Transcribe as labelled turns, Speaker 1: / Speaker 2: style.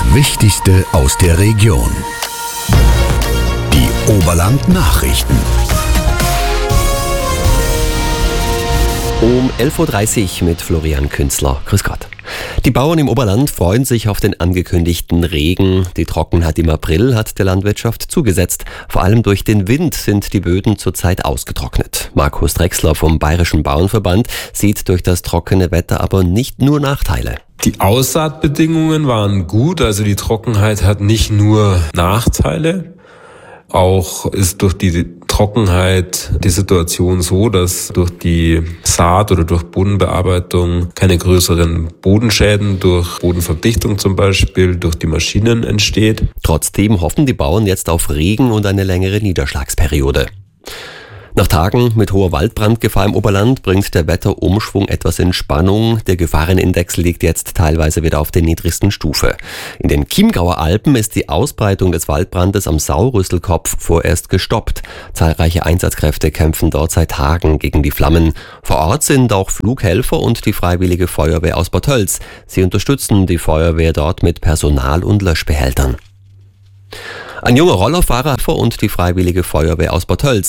Speaker 1: Wichtigste aus der Region. Die Oberland-Nachrichten.
Speaker 2: Um 11.30 Uhr mit Florian Künzler. Grüß Gott. Die Bauern im Oberland freuen sich auf den angekündigten Regen. Die Trockenheit im April hat der Landwirtschaft zugesetzt. Vor allem durch den Wind sind die Böden zurzeit ausgetrocknet. Markus Drechsler vom Bayerischen Bauernverband sieht durch das trockene Wetter aber nicht nur Nachteile.
Speaker 3: Die Aussaatbedingungen waren gut, also die Trockenheit hat nicht nur Nachteile. Auch ist durch die Trockenheit die Situation so, dass durch die Saat oder durch Bodenbearbeitung keine größeren Bodenschäden durch Bodenverdichtung zum Beispiel durch die Maschinen entsteht.
Speaker 2: Trotzdem hoffen die Bauern jetzt auf Regen und eine längere Niederschlagsperiode. Nach Tagen mit hoher Waldbrandgefahr im Oberland bringt der Wetterumschwung etwas Entspannung. Der Gefahrenindex liegt jetzt teilweise wieder auf der niedrigsten Stufe. In den Chiemgauer Alpen ist die Ausbreitung des Waldbrandes am Sauerrüsselkopf vorerst gestoppt. Zahlreiche Einsatzkräfte kämpfen dort seit Tagen gegen die Flammen. Vor Ort sind auch Flughelfer und die Freiwillige Feuerwehr aus Bad Tölz. Sie unterstützen die Feuerwehr dort mit Personal und Löschbehältern. Ein junger Rollerfahrer und die Freiwillige Feuerwehr aus Bad Tölz